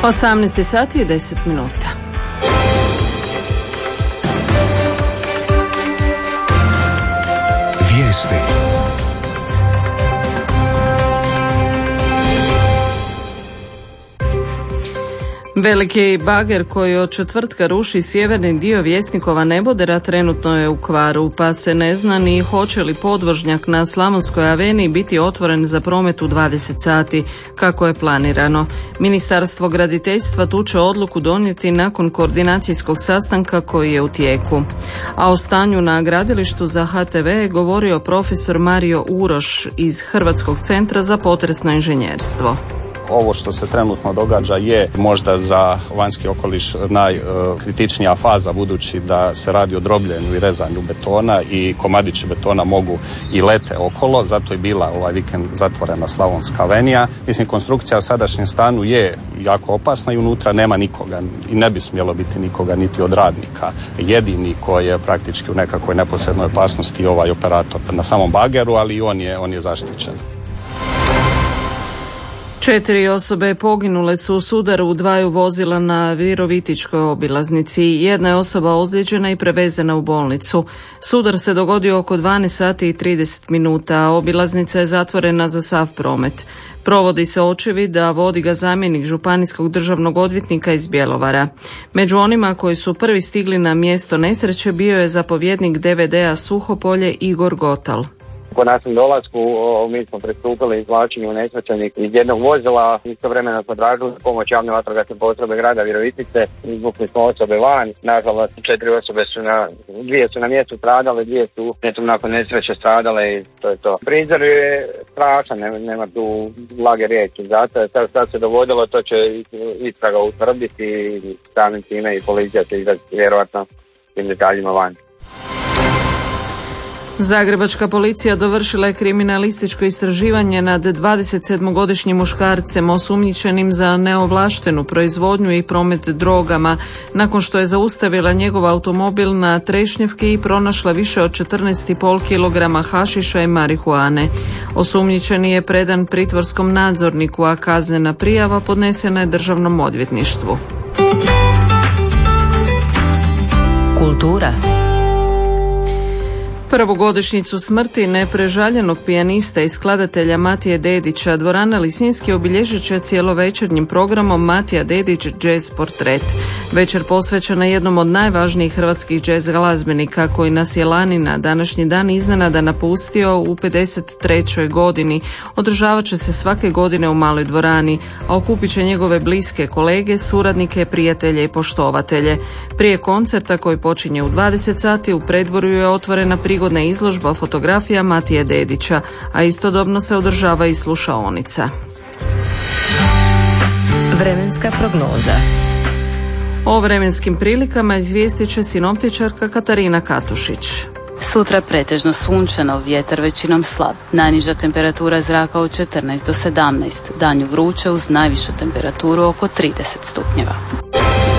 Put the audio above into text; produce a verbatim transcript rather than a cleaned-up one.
osamnaest sati i deset minuta. Vijesti. Veliki bager koji od četvrtka ruši sjeverni dio Vjesnikova nebodera trenutno je u kvaru, pa se ne zna ni hoće li podvožnjak na Slavonskoj aveniji biti otvoren za promet u dvadeset sati, kako je planirano. Ministarstvo graditeljstva tu će odluku donijeti nakon koordinacijskog sastanka koji je u tijeku. A o stanju na gradilištu za H T V je govorio profesor Mario Uroš iz Hrvatskog centra za potresno inženjerstvo. Ovo što se trenutno događa je možda za vanjski okoliš najkritičnija faza, budući da se radi o drobljenju i rezanju betona i komadići betona mogu i lete okolo, zato je bila ovaj vikend zatvorena Slavonska avenija. Mislim, konstrukcija u sadašnjem stanu je jako opasna i unutra nema nikoga i ne bi smjelo biti nikoga niti od radnika. Jedini koji je praktički u nekakvoj neposrednoj opasnosti je ovaj operator na samom bageru, ali i on je, on je zaštićen. Četiri osobe poginule su u sudaru dvaju vozila na Virovitičkoj obilaznici. Jedna je osoba ozlijeđena i prevezena u bolnicu. Sudar se dogodio oko dvanaest sati i trideset minuta, a obilaznica je zatvorena za sav promet. Provodi se očevid, a vodi ga zamjenik županijskog državnog odvjetnika iz Bjelovara. Među onima koji su prvi stigli na mjesto nesreće bio je zapovjednik D V D-a Suhopolje Igor Gotal. Po našem dolasku o, mi smo pristupili izvlačenju nesrećenih iz jednog vozila, istovremeno smo tražili pomoć javne vatrogasne postrojbe grada Virovitice, izvukli smo osobe van, nažalost četiri osobe su na, dvije su na mjestu stradale, dvije su netom nakon nesreće stradale i to je to. Prizor je strašan, nema, nema tu blage riječi, zato sad, sad se dogodilo, to će istraga utvrditi i samim time i policija će izaći vjerojatno tim detaljima van. Zagrebačka policija dovršila je kriminalističko istraživanje nad dvadesetsedmogodišnjim muškarcem osumnjičenim za neovlaštenu proizvodnju i promet drogama, nakon što je zaustavila njegov automobil na Trešnjevki i pronašla više od četrnaest zarez pet kilograma hašiša i marihuane. Osumnjičeni je predan pritvorskom nadzorniku, a kaznena prijava podnesena je Državnom odvjetništvu. Kultura. Prvogodišnjicu smrti neprežaljenog pijanista i skladatelja Matije Dedića dvorana Lisinski obilježit će cijelovečernjim programom Matija Dedić Jazz Portret. Večer posvećena jednom od najvažnijih hrvatskih jazz glazbenika koji nas je lani na današnji dan iznenada napustio u pedeset trećoj godini. Održavat će se svake godine u maloj dvorani, a okupit će njegove bliske kolege, suradnike, prijatelje i poštovatelje. Prije koncerta koji počinje u dvadeset sati u predvorju je otvorena prigodna izložba fotografija Matije Dedića, a istodobno se održava i slušaonica. Vremenska prognoza. O vremenskim prilikama izvijestit će sinoptičarka Katarina Katušić. Sutra pretežno sunčano, vjetar većinom slab. Najniža temperatura zraka od četrnaest do sedamnaest, danju vruće uz najvišu temperaturu oko trideset stupnjeva.